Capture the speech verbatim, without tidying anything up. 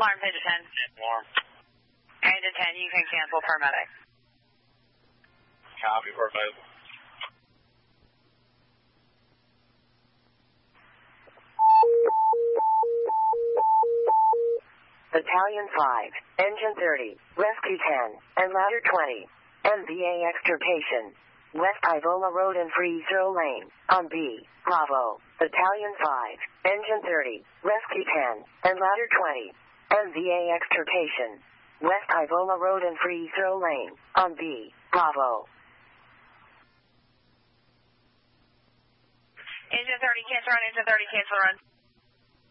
Alarm page ten. Alarm. Engine ten, you can cancel paramedic. Copy for available. Battalion five, Engine thirty, Rescue ten, and Ladder twenty. M V A extirpation. West Ivola Road and Free Throw Lane, on B, Bravo. Battalion five, Engine thirty, Rescue ten, and Ladder twenty. M V A extirpation. West Ivola Road and Free Throw Lane, on B, Bravo. Engine thirty, cancel run, engine thirty, cancel run.